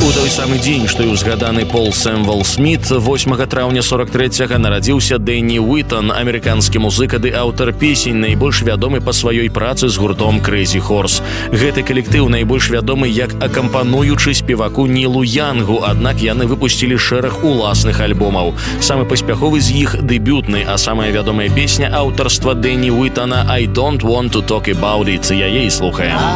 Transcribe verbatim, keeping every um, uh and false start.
У той самы дзень, што і ўзгаданы Пол Сэмвел Сміт, восьмага траўня сорок трэцяга нарадзіўся Дэнні Уітон, амерыканскі музыка ды аўтар песень, найбольш вядомы па сваёй працы з гуртом Crazy Horse. Гэты калектыў найбольш вядомы як акампануючы спеваку Нілу Янгу, аднак яны выпусцілі шэраг уласных альбомаў. Самы паспяховы з іх дэбютны, а самая вядомая песня аўтарства Дэнні Уітона «I don't want to talk about it». Яе і слухаем.